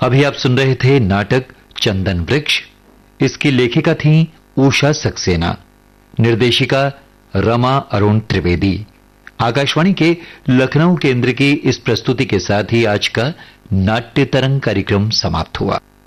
अभी आप सुन रहे थे नाटक चंदन वृक्ष। इसकी लेखिका थी उषा सक्सेना, निर्देशिका रमा अरुण त्रिवेदी। आकाशवाणी के लखनऊ केंद्र की इस प्रस्तुति के साथ ही आज का नाट्य तरंग कार्यक्रम समाप्त हुआ।